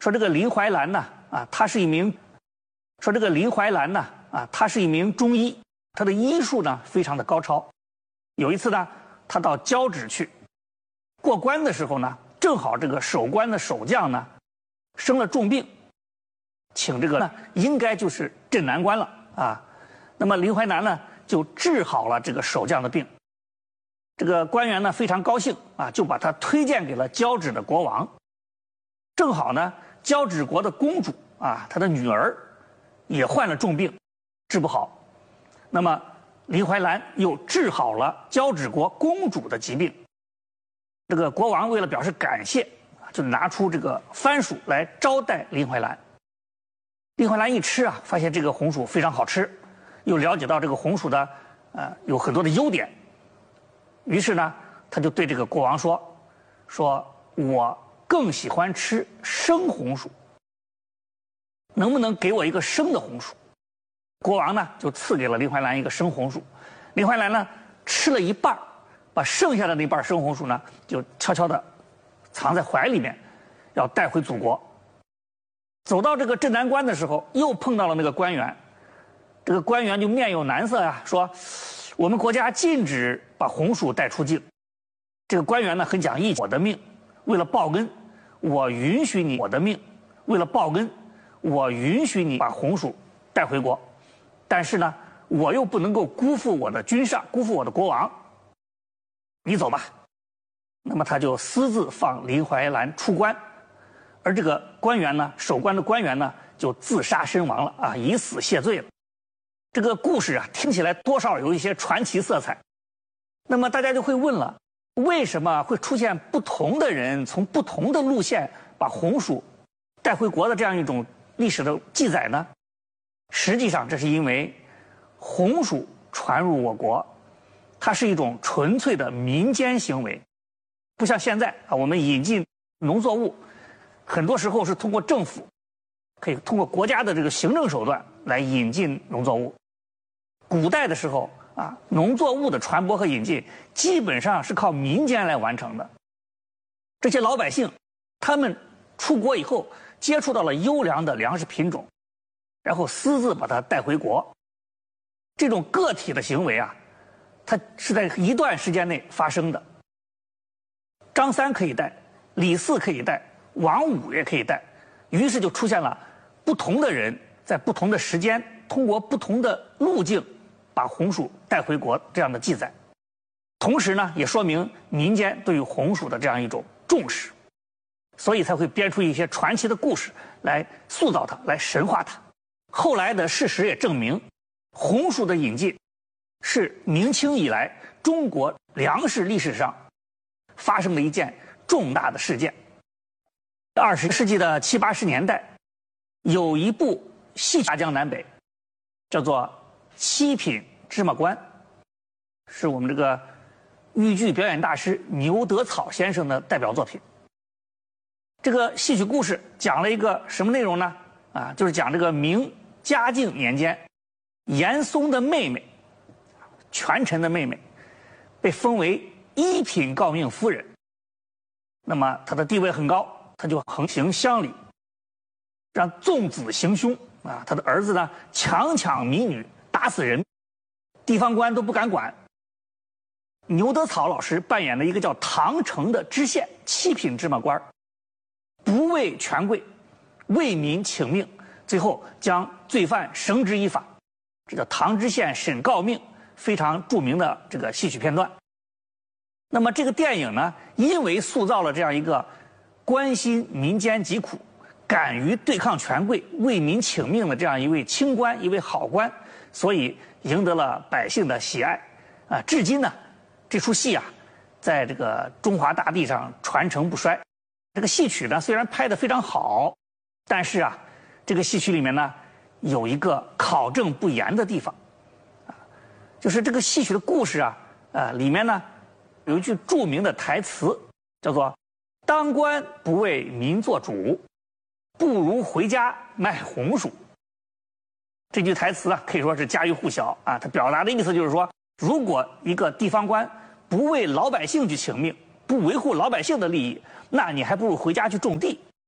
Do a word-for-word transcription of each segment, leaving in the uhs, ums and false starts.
说这个林怀兰呢，啊，他是一名，说这个林怀兰呢，啊，他是一名中医，他的医术呢非常的高超。有一次呢，他到交趾去过关的时候呢，正好这个守关的守将呢生了重病，请这个呢应该就是镇南关了啊。那么林怀南呢就治好了这个守将的病。这个官员呢非常高兴啊，就把他推荐给了交趾的国王。正好呢，交趾国的公主啊，她的女儿也患了重病，治不好。那么林怀兰又治好了交趾国公主的疾病。这个国王为了表示感谢，就拿出这个番薯来招待林怀兰。林怀兰一吃啊，发现这个红薯非常好吃，又了解到这个红薯的呃有很多的优点。于是呢，他就对这个国王说：“说我更喜欢吃生红薯，能不能给我一个生的红薯？”国王呢就赐给了林怀兰一个生红薯。林怀兰呢吃了一半，把剩下的那半生红薯呢就悄悄地藏在怀里面，要带回祖国。走到这个镇南关的时候，又碰到了那个官员。这个官员就面有难色呀、啊，说：“我们国家禁止把红薯带出境。”这个官员呢很讲义气，我的命，为了报恩，我允许你我的命，为了报恩，我允许你把红薯带回国。但是呢，我又不能够辜负我的君上，辜负我的国王。你走吧。那么他就私自放林怀兰出关，而这个官员呢，守关的官员呢，就自杀身亡了啊，以死谢罪了。这个故事啊，听起来多少有一些传奇色彩。那么大家就会问了，为什么会出现不同的人从不同的路线把红薯带回国的这样一种历史的记载呢？实际上，这是因为红薯传入我国，它是一种纯粹的民间行为，不像现在啊，我们引进农作物，很多时候是通过政府，可以通过国家的这个行政手段来引进农作物。古代的时候啊，农作物的传播和引进基本上是靠民间来完成的。这些老百姓，他们出国以后接触到了优良的粮食品种，然后私自把它带回国。这种个体的行为啊，它是在一段时间内发生的。张三可以带，李四可以带，王五也可以带，于是就出现了不同的人在不同的时间，通过不同的路径把红薯带回国这样的记载。同时呢，也说明民间对于红薯的这样一种重视，所以才会编出一些传奇的故事来塑造它，来神化它。后来的事实也证明，红薯的引进是明清以来中国粮食历史上发生的一件重大的事件。二十世纪的七八十年代，有一部戏大江南北，叫做《七品芝麻官》，是我们这个豫剧表演大师牛德草先生的代表作品。这个戏曲故事讲了一个什么内容呢？啊，就是讲这个明嘉靖年间，严嵩的妹妹，权臣的妹妹，被封为一品诰命夫人。那么她的地位很高，她就横行乡里，让纵子行凶啊，他的儿子呢强抢民女，打死人，地方官都不敢管。牛德草老师扮演的一个叫唐成的知县，七品芝麻官，不畏权贵，为民请命，最后将罪犯绳之以法。这叫唐知县审诰命，非常著名的这个戏曲片段。那么这个电影呢，因为塑造了这样一个关心民间疾苦，敢于对抗权贵，为民请命的这样一位清官，一位好官，所以赢得了百姓的喜爱啊！至今呢，这出戏啊，在这个中华大地上传承不衰。这个戏曲呢，虽然拍得非常好，但是啊，这个戏曲里面呢，有一个考证不严的地方，啊，就是这个戏曲的故事啊，呃，里面呢有一句著名的台词，叫做“当官不为民做主，不如回家卖红薯”。这句台词啊，可以说是家喻户晓啊。它表达的意思就是说，如果一个地方官不为老百姓去请命，不维护老百姓的利益，那你还不如回家去种地。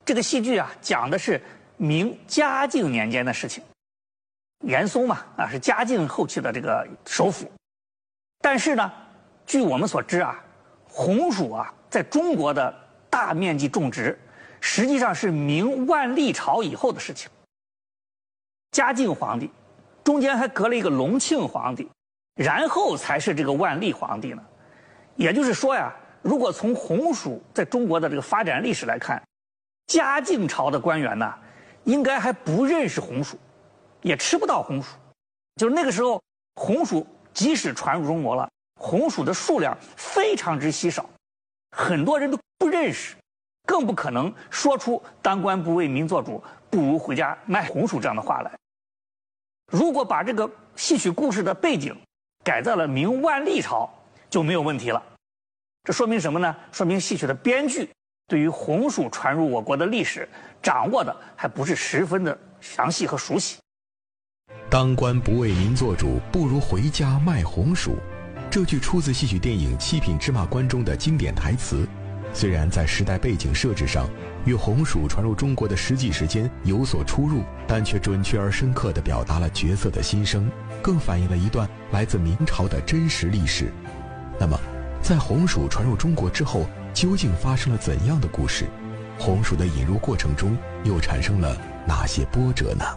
这个戏剧啊，讲的是明嘉靖年间的事情。严嵩嘛，啊是嘉靖后期的这个首辅。但是呢，据我们所知啊，红薯啊在中国的大面积种植，实际上是明万历朝以后的事情。嘉靖皇帝，中间还隔了一个隆庆皇帝，然后才是这个万历皇帝呢。也就是说呀，如果从红薯在中国的这个发展历史来看，嘉靖朝的官员呢，应该还不认识红薯，也吃不到红薯。就是那个时候，红薯即使传入中国了，红薯的数量非常之稀少，很多人都不认识，更不可能说出“当官不为民做主，不如回家卖红薯”这样的话来。如果把这个戏曲故事的背景改在了明万历朝，就没有问题了。这说明什么呢？说明戏曲的编剧对于红薯传入我国的历史掌握的还不是十分的详细和熟悉。 当官不为民做主，不如回家卖红薯。这句出自戏曲电影《七品芝麻官》中的经典台词，虽然在时代背景设置上与红薯传入中国的实际时间有所出入，但却准确而深刻地表达了角色的心声，更反映了一段来自明朝的真实历史。那么，在红薯传入中国之后，究竟发生了怎样的故事？红薯的引入过程中又产生了哪些波折呢？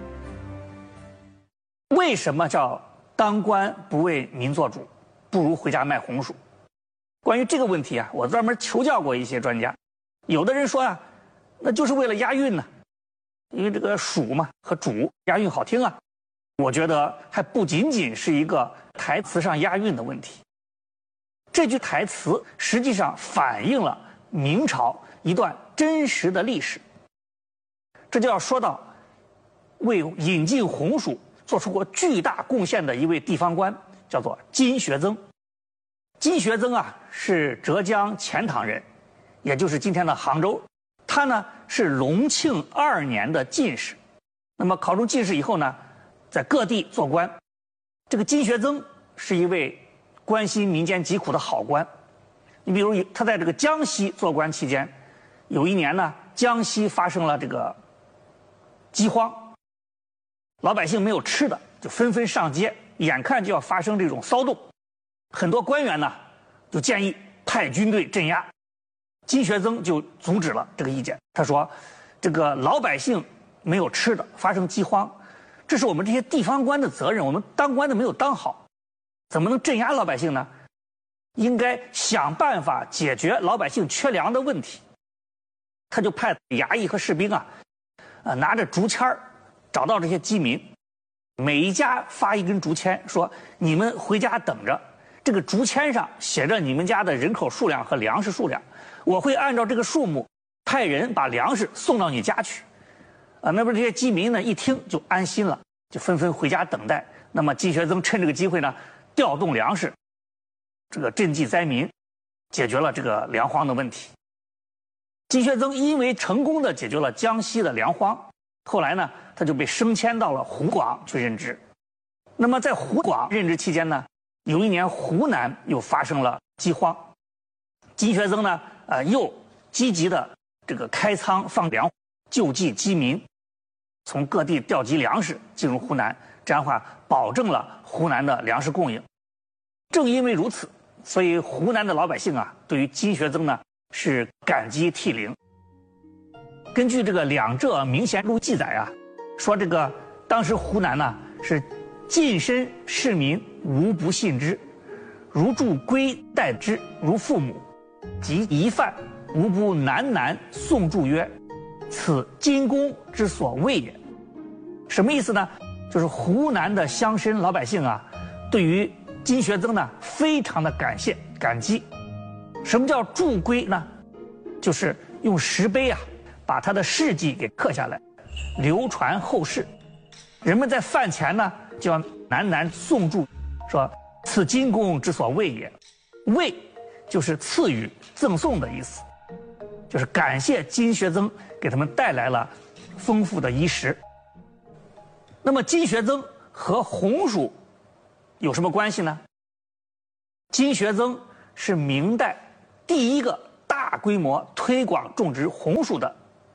为什么叫当官不为民做主，不如回家卖红薯？关于这个问题啊，我专门求教过一些专家。有的人说啊，那就是为了押韵呢，因为这个薯嘛和主押韵好听啊。我觉得还不仅仅是一个台词上押韵的问题。这句台词实际上反映了明朝一段真实的历史。这就要说到为引进红薯做出过巨大贡献的一位地方官，叫做金学增。金学增啊是浙江钱塘人，也就是今天的杭州。他呢是隆庆二年的进士，那么考中进士以后呢，在各地做官。这个金学增是一位关心民间疾苦的好官。你比如他在这个江西做官期间，有一年呢，江西发生了这个饥荒，老百姓没有吃的，就纷纷上街，眼看就要发生这种骚动。很多官员呢就建议派军队镇压，金学增就阻止了这个意见。他说，这个老百姓没有吃的，发生饥荒，这是我们这些地方官的责任，我们当官的没有当好，怎么能镇压老百姓呢？应该想办法解决老百姓缺粮的问题。他就派衙役和士兵啊，呃，拿着竹签儿找到这些饥民，每一家发一根竹签，说你们回家等着，这个竹签上写着你们家的人口数量和粮食数量，我会按照这个数目派人把粮食送到你家去。啊，那么这些饥民呢一听就安心了，就纷纷回家等待。那么金学增趁这个机会呢，调动粮食，这个赈济灾民，解决了这个粮荒的问题。金学增因为成功的解决了江西的粮荒，后来呢，他就被升迁到了湖广去任职。那么在湖广任职期间呢，有一年湖南又发生了饥荒，金学增呢，呃，又积极的这个开仓放粮，救济饥民，从各地调集粮食进入湖南，这样的话保证了湖南的粮食供应。正因为如此，所以湖南的老百姓啊，对于金学增呢是感激涕零。根据这个《两浙明贤录》记载啊，说这个当时湖南呢是近身市民无不信之，如助归待之如父母，及疑犯无不喃喃诵祝曰：“此金公之所谓也。”什么意思呢？就是湖南的乡绅老百姓啊，对于金学增呢非常的感谢感激。什么叫祝归呢？就是用石碑啊把他的事迹给刻下来，流传后世。人们在饭前呢就要喃喃诵祝，说此金公之所谓也。谓就是赐予赠送的意思，就是感谢金学增给他们带来了丰富的衣食。那么金学增和红薯有什么关系呢？金学增是明代第一个大规模推广种植红薯的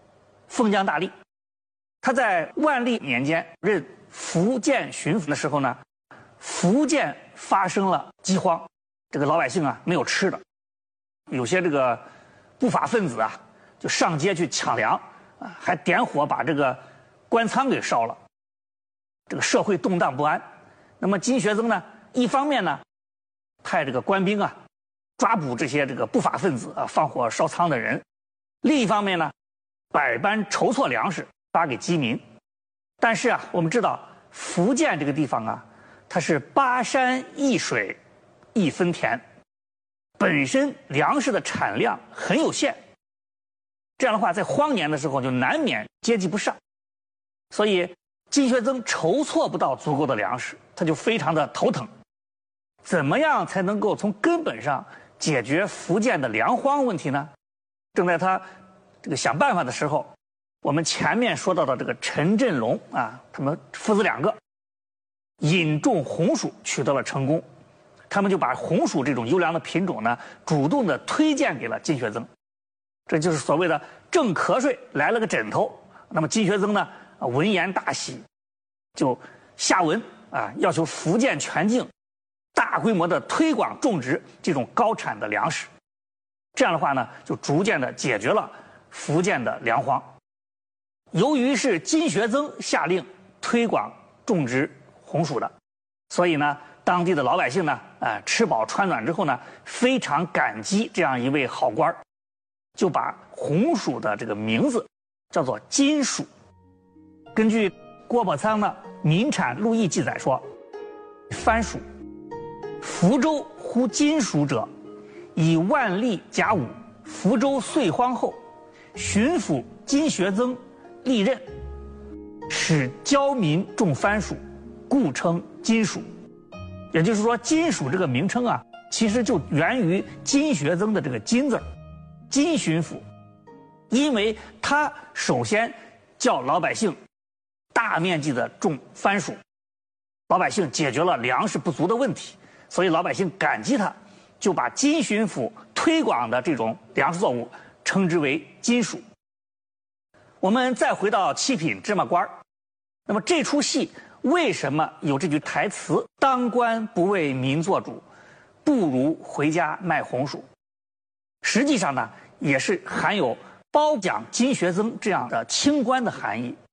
封疆大吏。他在万历年间任福建巡抚的时候呢，福建发生了饥荒，这个老百姓啊没有吃的，有些这个不法分子啊就上街去抢粮啊，还点火把这个官仓给烧了，这个社会动荡不安。那么金学增呢，一方面呢派这个官兵啊抓捕这些这个不法分子啊放火烧仓的人，另一方面呢百般筹措粮食发给饥民。但是啊，我们知道福建这个地方啊，它是巴山一水一分田，本身粮食的产量很有限，这样的话在荒年的时候就难免接济不上，所以金学增筹措不到足够的粮食，他就非常的头疼。怎么样才能够从根本上解决福建的粮荒问题呢？正在他这个想办法的时候，我们前面说到的这个陈振龙啊，他们父子两个引种红薯取得了成功，他们就把红薯这种优良的品种呢，主动的推荐给了金学增，这就是所谓的正瞌睡来了个枕头。那么金学增呢，闻言大喜，就下文啊，要求福建全境大规模的推广种植这种高产的粮食。这样的话呢，就逐渐的解决了福建的粮荒。由于是金学增下令推广种植红薯的，所以呢，当地的老百姓呢，呃，吃饱穿暖之后呢，非常感激这样一位好官，就把红薯的这个名字叫做金薯。根据郭伯仓的《民产录议》记载说，番薯，福州呼金薯者，以万历甲午福州岁荒后，巡抚金学增历任，使教民种番薯，故称金薯。也就是说，金薯这个名称啊，其实就源于金学增的这个金字，金巡抚，因为他首先叫老百姓大面积的种番薯，老百姓解决了粮食不足的问题，所以老百姓感激他，就把金巡抚推广的这种粮食作物称之为金薯。我们再回到七品芝麻官，那么这出戏为什么有这句台词“当官不为民做主，不如回家卖红薯”？实际上呢，也是含有褒奖金学增这样的清官的含义。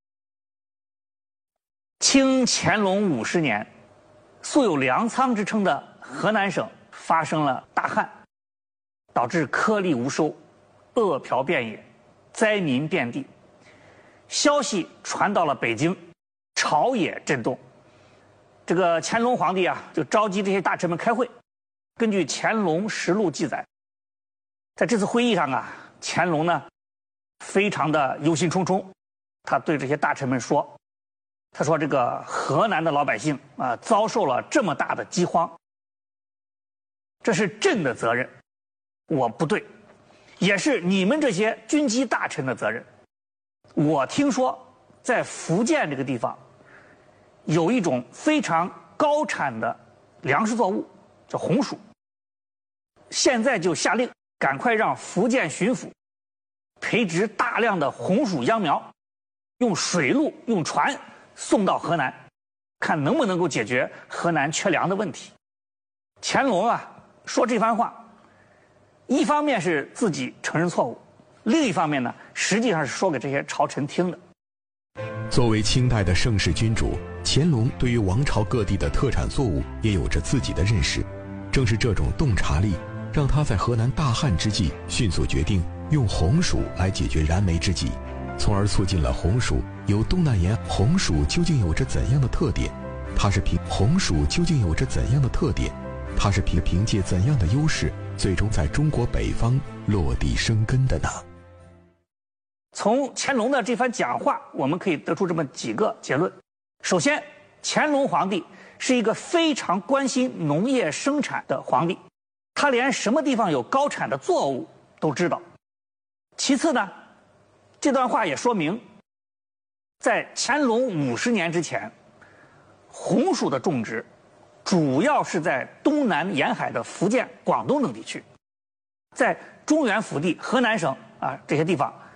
清乾隆五十年，素有粮仓之称的河南省发生了大旱，导致颗粒无收，饿殍遍野，灾民遍地。消息传到了北京，朝野震动。这个乾隆皇帝啊，就召集这些大臣们开会。根据《乾隆实录》记载，在这次会议上啊，乾隆呢非常的忧心忡忡，他对这些大臣们说：“他说这个河南的老百姓啊，遭受了这么大的饥荒，这是朕的责任，我不对，也是你们这些军机大臣的责任。我听说在福建这个地方有一种非常高产的粮食作物，叫红薯。现在就下令赶快让福建巡抚培植大量的红薯秧苗，用水路用船送到河南，看能不能够解决河南缺粮的问题。”乾隆啊说这番话，一方面是自己承认错误，另一方面呢，实际上是说给这些朝臣听的。 作为清代的盛世君主，乾隆对于王朝各地的特产作物也有着自己的认识。正是这种洞察力，让他在河南大旱之际迅速决定用红薯来解决燃眉之急，从而促进了红薯由东南沿红薯究竟有着怎样的特点？它是凭红薯究竟有着怎样的特点？它是凭凭借怎样的优势，最终在中国北方落地生根的呢？ 从乾隆的这番讲话，我们可以得出这么几个结论。首先，乾隆皇帝是一个非常关心农业生产的皇帝，他连什么地方有高产的作物都知道。其次呢，这段话也说明，在乾隆五十年之前，红薯的种植主要是在东南沿海的福建、广东等地区，在中原腹地、河南省啊这些地方